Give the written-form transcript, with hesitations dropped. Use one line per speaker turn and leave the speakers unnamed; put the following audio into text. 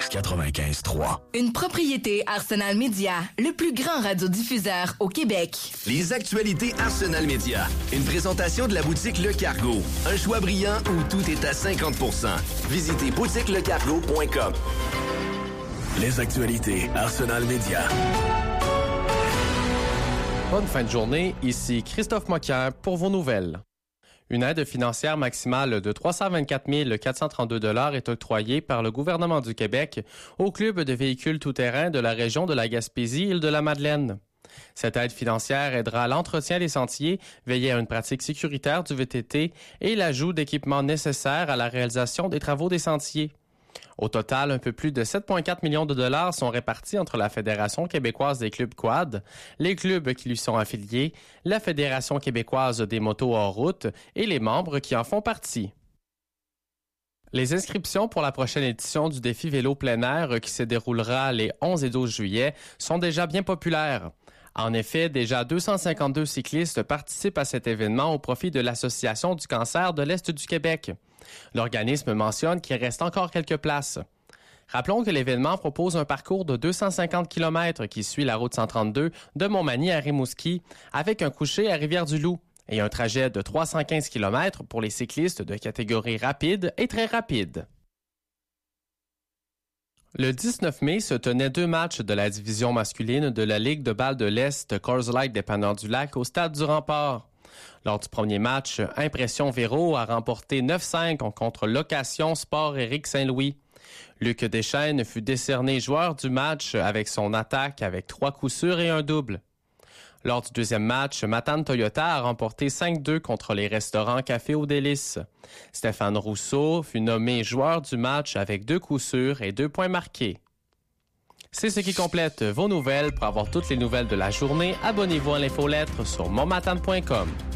95.3.
Une propriété Arsenal Média, le plus grand radiodiffuseur au Québec.
Les actualités Arsenal Média. Une présentation de la boutique Le Cargo. Un choix brillant où tout est à 50%. Visitez boutiquelecargo.com.
Les actualités Arsenal Média.
Bonne fin de journée, ici Christophe Moquin pour vos nouvelles. Une aide financière maximale de 324 432 $ est octroyée par le gouvernement du Québec au club de véhicules tout-terrain de la région de la Gaspésie-Île-de-la-Madeleine. Cette aide financière aidera à l'entretien des sentiers, veiller à une pratique sécuritaire du VTT et l'ajout d'équipements nécessaires à la réalisation des travaux des sentiers. Au total, un peu plus de 7,4 millions de dollars sont répartis entre la Fédération québécoise des clubs quad, les clubs qui lui sont affiliés, la Fédération québécoise des motos hors route et les membres qui en font partie. Les inscriptions pour la prochaine édition du défi vélo plein air qui se déroulera les 11 et 12 juillet sont déjà bien populaires. En effet, déjà 252 cyclistes participent à cet événement au profit de l'Association du cancer de l'Est du Québec. L'organisme mentionne qu'il reste encore quelques places. Rappelons que l'événement propose un parcours de 250 km qui suit la route 132 de Montmagny à Rimouski, avec un coucher à Rivière-du-Loup, et un trajet de 315 km pour les cyclistes de catégorie rapide et très rapide. Le 19 mai se tenaient 2 matchs de la division masculine de la Ligue de balle de l'Est Coors Light Dépanneur-du-Lac au stade du Rempart. Lors du premier match, Impression Véro a remporté 9-5 contre Location Sport Éric Saint-Louis. Luc Deschênes fut décerné joueur du match avec son attaque avec 3 coups sûrs et un double. Lors du deuxième match, Matane Toyota a remporté 5-2 contre les restaurants Café aux Délices. Stéphane Rousseau fut nommé joueur du match avec 2 coups sûrs et 2 points marqués. C'est ce qui complète vos nouvelles. Pour avoir toutes les nouvelles de la journée, abonnez-vous à l'infolettre sur montmatane.com.